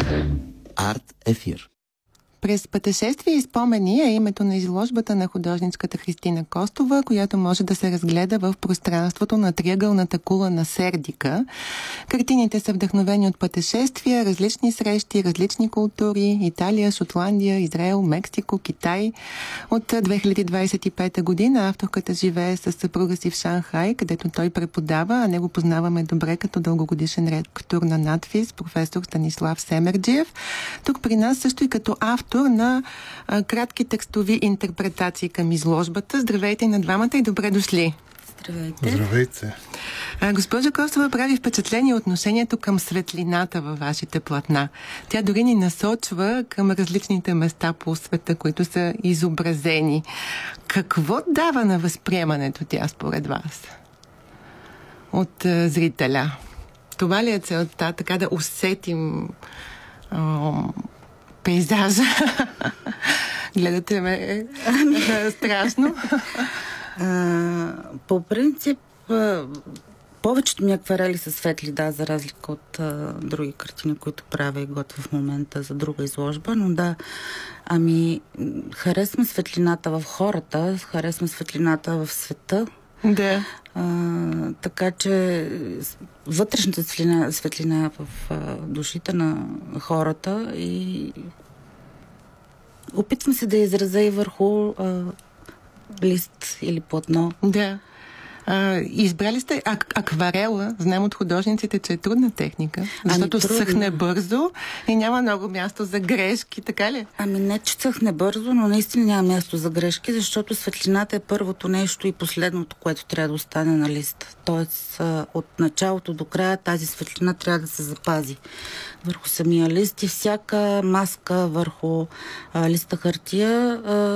Арт ефир. През пътешествие и спомени е името на изложбата на художничката Христина Костова, която може да се разгледа в пространството на триъгълната кула на Сердика. Картините са вдъхновени от пътешествия, различни срещи, различни култури – Италия, Шотландия, Израел, Мексико, Китай. От 2025 година авторката живее с съпруга си в Шанхай, където той преподава, а него познаваме добре като дългогодишен ректор на НАТФИЗ, професор Станислав Семерджиев. Тук при нас също и като автор на кратки текстови интерпретации към изложбата. Здравейте на двамата и добре дошли. Здравейте. Здравейте. Госпожа Костова, прави впечатление отношението към светлината във вашите платна. Тя дори ни насочва към различните места по света, които са изобразени. Какво дава на възприемането тя според вас от зрителя? Това ли е целта, така да усетим пейзажа? Гледате ме страшно. По принцип, повечето ми акварели са светли, да, за разлика от други картини, които правя и готвя в момента за друга изложба, но да, харесвам светлината в хората, харесвам светлината в света. Да. Така че вътрешната светлина в душите на хората и опитвам се да изразя и върху лист или платно. Да. Избрали сте акварела. Знам от художниците, че е трудна техника, защото съхне бързо и няма много място за грешки, така ли? Не, че съхне бързо, но наистина няма място за грешки, защото светлината е първото нещо и последното, което трябва да остане на лист. Тоест, от началото до края тази светлина трябва да се запази върху самия лист и всяка маска върху листа хартия